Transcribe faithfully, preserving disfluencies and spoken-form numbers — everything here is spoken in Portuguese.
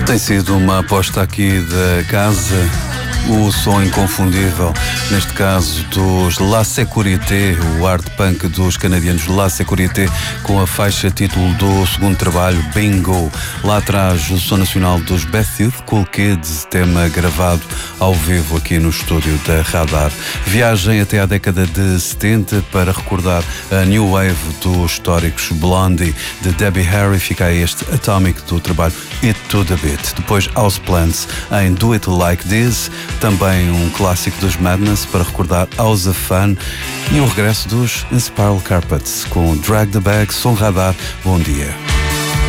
Tem sido uma aposta aqui da casa, o som inconfundível, neste caso dos La Sécurité, o art punk dos canadianos La Sécurité, com a faixa título do segundo trabalho, Bingo. Lá atrás, o som nacional dos Beth Youth, Cool Kids, tema gravado ao vivo aqui no estúdio da Radar. Viagem até à década de setenta para recordar a new wave dos históricos Blondie, de Debbie Harry. Fica aí este Atomic do trabalho It to the Beat. Depois Houseplants em Do It Like This, também um clássico dos Madness para recordar House of Fun, e um regresso dos Inspiral Carpets com Drag the Bag. Som Radar, bom dia.